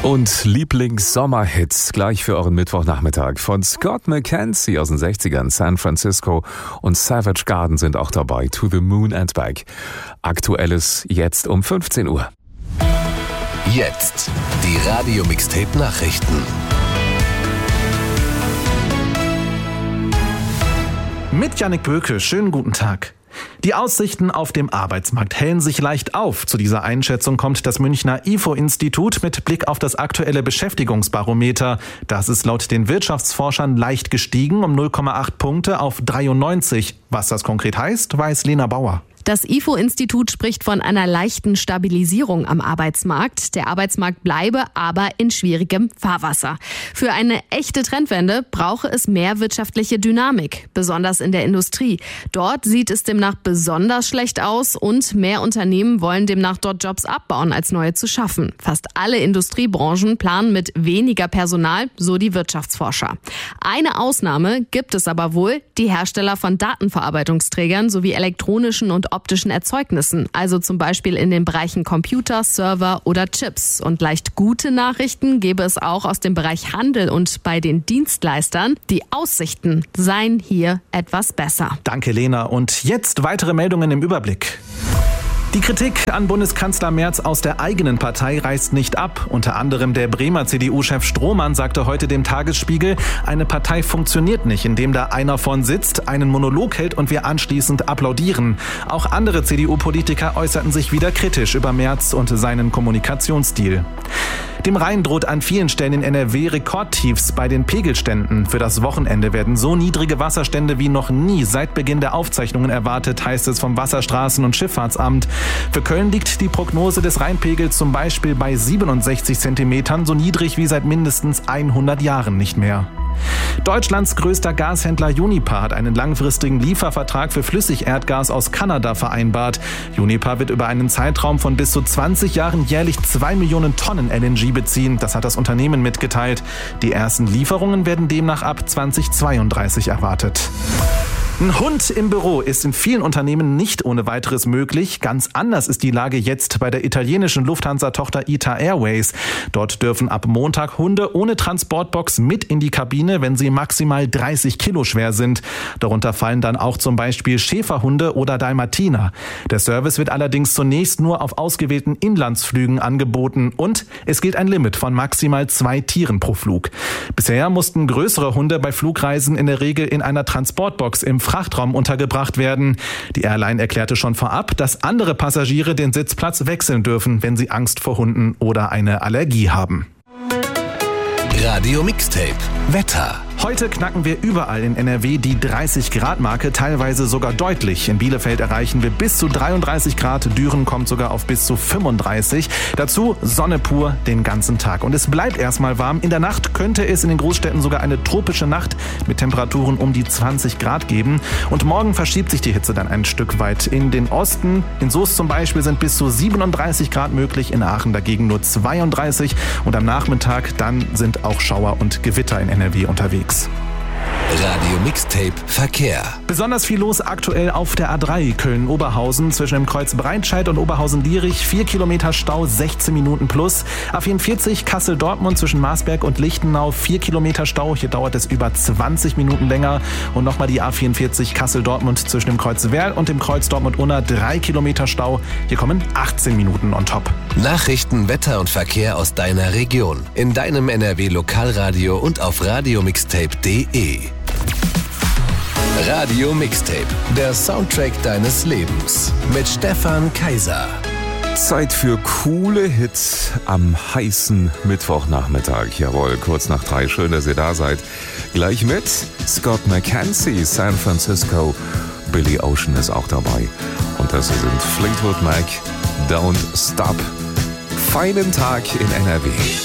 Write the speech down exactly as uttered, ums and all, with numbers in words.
Und Lieblings-Sommerhits gleich für euren Mittwochnachmittag von Scott McKenzie aus den sechzigern. San Francisco und Savage Garden sind auch dabei. To the Moon and Back. Aktuelles jetzt um fünfzehn Uhr. Jetzt die Radio-Mixtape-Nachrichten. Mit Jannik Böke, schönen guten Tag. Die Aussichten auf dem Arbeitsmarkt hellen sich leicht auf. Zu dieser Einschätzung kommt das Münchner I F O-Institut mit Blick auf das aktuelle Beschäftigungsbarometer. Das ist laut den Wirtschaftsforschern leicht gestiegen um null Komma acht Punkte auf dreiundneunzig. Was das konkret heißt, weiß Lena Bauer. Das I F O-Institut spricht von einer leichten Stabilisierung am Arbeitsmarkt. Der Arbeitsmarkt bleibe aber in schwierigem Fahrwasser. Für eine echte Trendwende brauche es mehr wirtschaftliche Dynamik, besonders in der Industrie. Dort sieht es demnach besonders schlecht aus und mehr Unternehmen wollen demnach dort Jobs abbauen, als neue zu schaffen. Fast alle Industriebranchen planen mit weniger Personal, so die Wirtschaftsforscher. Eine Ausnahme gibt es aber wohl, die Hersteller von Datenverarbeitungsträgern sowie elektronischen und optischen Erzeugnissen, also zum Beispiel in den Bereichen Computer, Server oder Chips. Und leicht gute Nachrichten gäbe es auch aus dem Bereich Handel und bei den Dienstleistern. Die Aussichten seien hier etwas besser. Danke, Lena. Und jetzt weitere Meldungen im Überblick. Die Kritik an Bundeskanzler Merz aus der eigenen Partei reißt nicht ab. Unter anderem der Bremer C D U-Chef Strohmann sagte heute dem Tagesspiegel, eine Partei funktioniert nicht, indem da einer vorn sitzt, einen Monolog hält und wir anschließend applaudieren. Auch andere C D U-Politiker äußerten sich wieder kritisch über Merz und seinen Kommunikationsstil. Dem Rhein droht an vielen Stellen in N R W Rekordtiefs bei den Pegelständen. Für das Wochenende werden so niedrige Wasserstände wie noch nie seit Beginn der Aufzeichnungen erwartet, heißt es vom Wasserstraßen- und Schifffahrtsamt. Für Köln liegt die Prognose des Rheinpegels zum Beispiel bei siebenundsechzig Zentimetern, so niedrig wie seit mindestens hundert Jahren nicht mehr. Deutschlands größter Gashändler Uniper hat einen langfristigen Liefervertrag für Flüssigerdgas aus Kanada vereinbart. Uniper wird über einen Zeitraum von bis zu zwanzig Jahren jährlich zwei Millionen Tonnen L N G beziehen. Das hat das Unternehmen mitgeteilt. Die ersten Lieferungen werden demnach ab zweitausendzweiunddreißig erwartet. Ein Hund im Büro ist in vielen Unternehmen nicht ohne weiteres möglich. Ganz anders ist die Lage jetzt bei der italienischen Lufthansa-Tochter I T A Airways. Dort dürfen ab Montag Hunde ohne Transportbox mit in die Kabine, wenn sie maximal dreißig Kilo schwer sind. Darunter fallen dann auch zum Beispiel Schäferhunde oder Dalmatiner. Der Service wird allerdings zunächst nur auf ausgewählten Inlandsflügen angeboten und es gilt ein Limit von maximal zwei Tieren pro Flug. Bisher mussten größere Hunde bei Flugreisen in der Regel in einer Transportbox im Frachtraum untergebracht werden. Die Airline erklärte schon vorab, dass andere Passagiere den Sitzplatz wechseln dürfen, wenn sie Angst vor Hunden oder eine Allergie haben. Radio Mixtape Wetter. Heute knacken wir überall in N R W die dreißig Grad Marke, teilweise sogar deutlich. In Bielefeld erreichen wir bis zu dreiunddreißig Grad, Düren kommt sogar auf bis zu fünfunddreißig. Dazu Sonne pur den ganzen Tag. Und es bleibt erstmal warm. In der Nacht könnte es in den Großstädten sogar eine tropische Nacht mit Temperaturen um die zwanzig Grad geben. Und morgen verschiebt sich die Hitze dann ein Stück weit in den Osten. In Soest zum Beispiel sind bis zu siebenunddreißig Grad möglich, in Aachen dagegen nur zweiunddreißig. Und am Nachmittag dann sind auch Schauer und Gewitter in N R W unterwegs. Radio Mixtape Verkehr. Besonders viel los aktuell auf der A drei Köln-Oberhausen zwischen dem Kreuz Breitscheid und Oberhausen-Lierich. Vier Kilometer Stau, sechzehn Minuten plus. A vierundvierzig Kassel-Dortmund zwischen Marsberg und Lichtenau. Vier Kilometer Stau, hier dauert es über zwanzig Minuten länger. Und nochmal die A vierundvierzig Kassel-Dortmund zwischen dem Kreuz Werl und dem Kreuz Dortmund-Unna. Drei Kilometer Stau, hier kommen achtzehn Minuten on top. Nachrichten, Wetter und Verkehr aus deiner Region. In deinem N R W Lokalradio und auf radiomixtape punkt de. Radio Mixtape, der Soundtrack deines Lebens. Mit Stefan Kaiser. Zeit für coole Hits am heißen Mittwochnachmittag. Jawohl, kurz nach drei. Schön, dass ihr da seid. Gleich mit Scott McKenzie, San Francisco. Billy Ocean ist auch dabei. Und das hier sind Fleetwood Mac, Don't Stop. Feinen Tag in N R W.